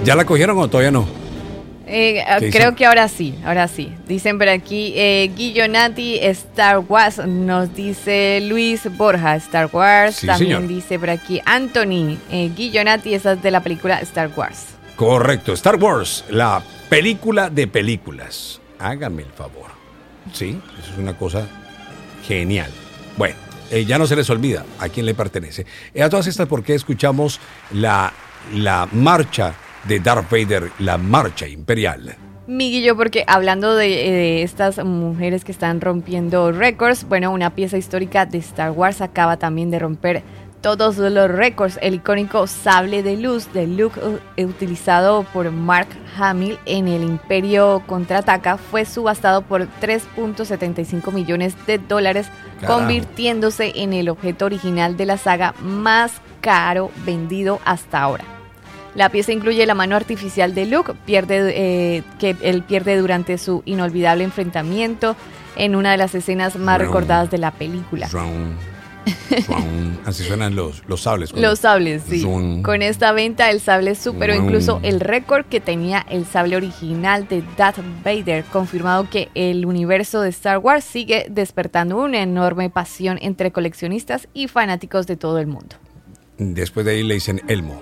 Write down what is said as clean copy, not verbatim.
¿Ya la cogieron o todavía no? Creo que ahora sí. Dicen por aquí, Guillonati, Star Wars, nos dice Luis Borja, Star Wars. Sí, también señor. dice por aquí Anthony, Guillonati, esa es de la película Star Wars. Correcto, Star Wars, la película de películas. Hágame el favor. Sí, eso es una cosa genial. Bueno, ya no se les olvida a quién le pertenece. A todas estas, ¿por qué escuchamos la marcha de Darth Vader, la marcha imperial? Miguillo, porque hablando de estas mujeres que están rompiendo récords, bueno, una pieza histórica de Star Wars acaba también de romper todos los récords. El icónico sable de luz de Luke, utilizado por Mark Hamill en el Imperio Contraataca, fue subastado por $3.75 millones, Carajo. convirtiéndose en el objeto original de la saga más caro vendido hasta ahora. La pieza incluye la mano artificial de Luke, que él pierde durante su inolvidable enfrentamiento en una de las escenas más recordadas de la película. Así suenan los sables. Los sables, sí. Zoom. Con esta venta, el sable superó Zoom. incluso el récord que tenía el sable original de Darth Vader, confirmado que el universo de Star Wars sigue despertando una enorme pasión entre coleccionistas y fanáticos de todo el mundo. Después de ahí le dicen Elmo.